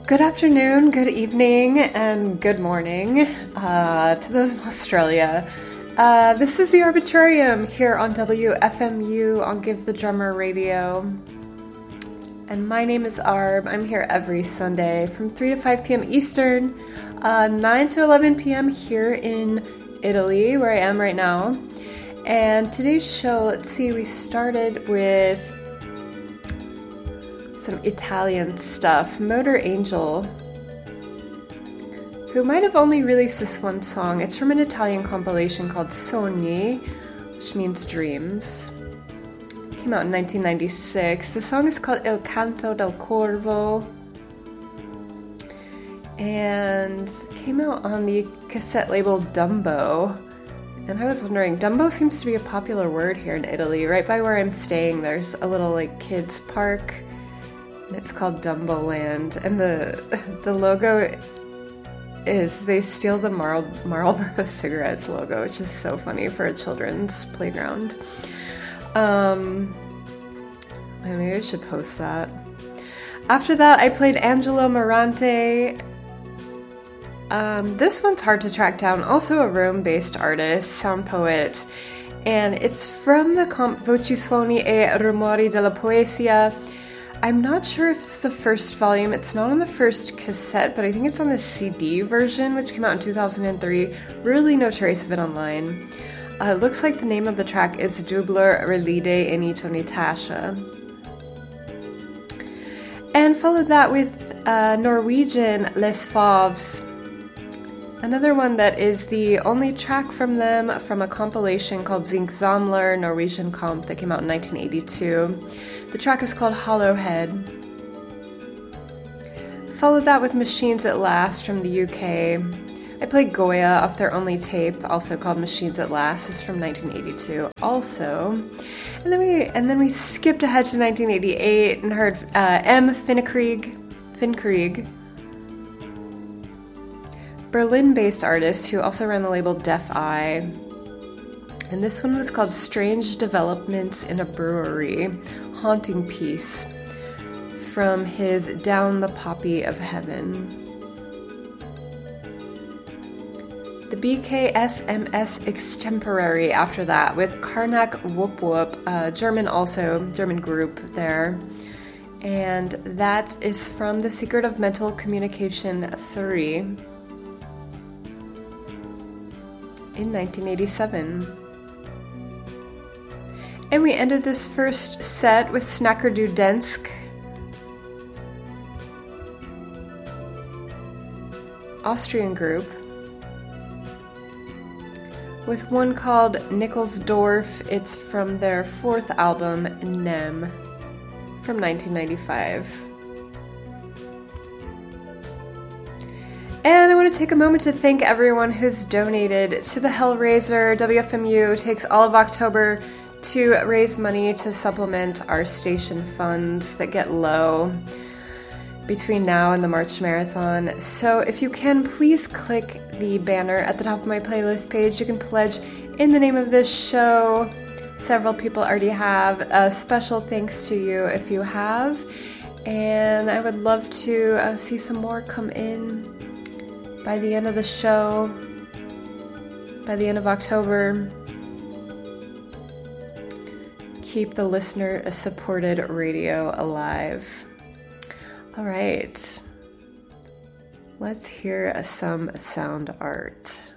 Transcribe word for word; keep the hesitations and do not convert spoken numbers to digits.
Good afternoon, good evening, and good morning uh, to those in Australia. Uh, this is the Arbitrarium here on W F M U on Give the Drummer Radio. And my name is Arb. I'm here every Sunday from three to five p.m. Eastern, uh, nine to eleven p.m. here in Italy, where I am right now. And today's show, let's see, we started with some Italian stuff. Motor Angel, who might have only released this one song. It's from an Italian compilation called Sogni, which means dreams. It came out in nineteen ninety-six. The song is called Il Canto del Corvo, and came out on the cassette label Dumbo. And I was wondering, Dumbo seems to be a popular word here in Italy. Right by where I'm staying, there's a little like kids park. It's called Dumbo Land, and the the logo is they steal the Marl- Marlboro cigarettes logo, which is so funny for a children's playground. Um, maybe I should post that. After that, I played Angelo Morante. Um, this one's hard to track down. Also a Rome-based artist, sound poet, and it's from the comp Voci, Suoni e Rumori della Poesia. I'm not sure if it's the first volume. It's not on the first cassette, but I think it's on the C D version, which came out in two thousand three. Really no trace of it online. Uh, it looks like the name of the track is Dubler Relide Inito Natasha. And followed that with uh, Norwegian Les Favs. Another one that is the only track from them from a compilation called Zinksamler Norwegian Comp that came out in nineteen eighty-two. The track is called Hollowhead. Followed that with Machines at Last from the U K. I played Goya off their only tape, also called Machines at Last. This is from nineteen eighty-two also. And then we and then we skipped ahead to nineteen eighty-eight and heard uh, M. Finnekrieg, Finnekrieg, Berlin-based artist who also ran the label Deaf Eye. And this one was called Strange Developments in a Brewery, Haunting Piece, from his Down the Poppy of Heaven. The B K S M S Extemporary after that with Karnak Whoop Whoop, uh, German also, German group there. And that is from The Secret of Mental Communication three in nineteen eighty-seven. And we ended this first set with Snakker Dansk, Austrian group, with one called Nickelsdorf. It's from their fourth album, Nem, from nineteen ninety-five. And I want to take a moment to thank everyone who's donated to the Hellraiser. W F M U takes all of October to raise money to supplement our station funds that get low between now and the March Marathon. So if you can, please click the banner at the top of my playlist page. You can pledge in the name of this show. Several people already have. A special thanks to you if you have. And I would love to uh, see some more come in by the end of the show, by the end of October. Keep the listener-supported radio alive. All right, let's hear some sound art.